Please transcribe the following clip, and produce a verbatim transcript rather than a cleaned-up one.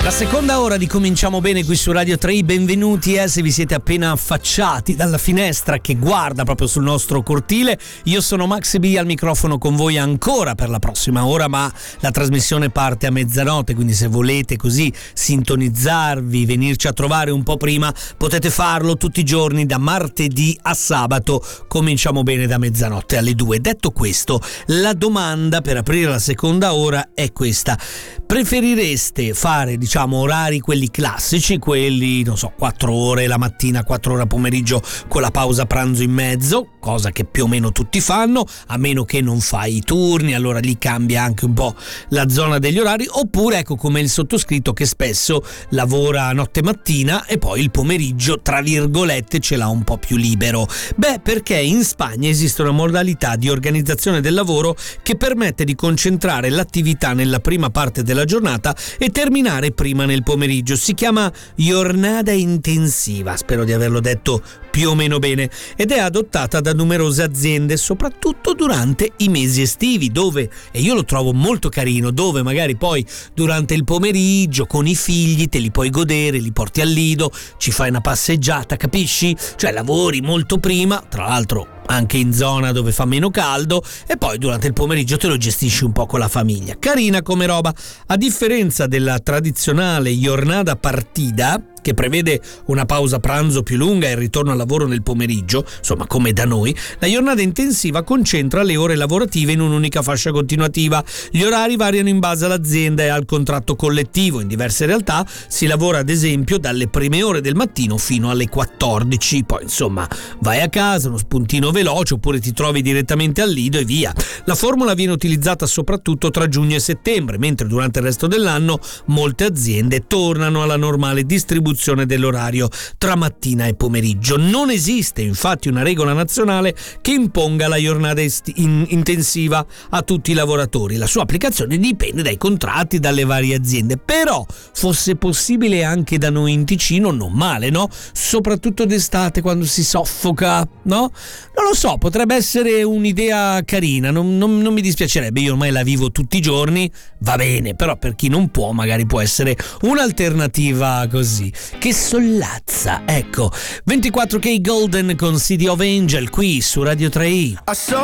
La seconda ora di Cominciamo Bene qui su Radio tre, benvenuti eh, se vi siete appena affacciati dalla finestra che guarda proprio sul nostro cortile. Io sono Max B al microfono con voi ancora per la prossima ora, ma la trasmissione parte a mezzanotte, quindi se volete così sintonizzarvi, venirci a trovare un po' prima, potete farlo tutti i giorni da martedì a sabato. Cominciamo Bene da mezzanotte alle due. Detto questo, la domanda per aprire la seconda ora è questa: preferireste fare, diciamo, orari quelli classici, quelli, non so, quattro ore la mattina, quattro ore a pomeriggio con la pausa pranzo in mezzo, cosa che più o meno tutti fanno, a meno che non fai i turni, allora lì cambia anche un po' la zona degli orari, oppure ecco come il sottoscritto che spesso lavora notte mattina e poi il pomeriggio tra virgolette ce l'ha un po' più libero. Beh, perché in Spagna esiste una modalità di organizzazione del lavoro che permette di concentrare l'attività nella prima parte della giornata e terminare prima nel pomeriggio. Si chiama giornata intensiva, spero di averlo detto più o meno bene, ed è adottata da numerose aziende, soprattutto durante i mesi estivi, dove, e io lo trovo molto carino, dove magari poi durante il pomeriggio con i figli te li puoi godere, li porti al lido, ci fai una passeggiata, capisci? Cioè lavori molto prima, tra l'altro anche in zona dove fa meno caldo, e poi durante il pomeriggio te lo gestisci un po' con la famiglia. Carina come roba. A differenza della tradizionale giornata partida, che prevede una pausa pranzo più lunga e il ritorno al lavoro nel pomeriggio, insomma come da noi, la giornata intensiva concentra le ore lavorative in un'unica fascia continuativa. Gli orari variano in base all'azienda e al contratto collettivo. In diverse realtà si lavora ad esempio dalle prime ore del mattino fino alle quattordici, poi insomma vai a casa, uno spuntino veloce oppure ti trovi direttamente al lido e via. La formula viene utilizzata soprattutto tra giugno e settembre, mentre durante il resto dell'anno molte aziende tornano alla normale distribuzione dell'orario tra mattina e pomeriggio. Non esiste infatti una regola nazionale che imponga la giornata est- in- intensiva a tutti i lavoratori. La sua applicazione dipende dai contratti, dalle varie aziende, però fosse possibile anche da noi in Ticino, non male, no? Soprattutto d'estate quando si soffoca, no? Non lo so, potrebbe essere un'idea carina, non, non, non mi dispiacerebbe, io ormai la vivo tutti i giorni, va bene, però per chi non può magari può essere un'alternativa così che sollazza. Ecco, ventiquattro K Golden con City of Angel qui su Radio tre.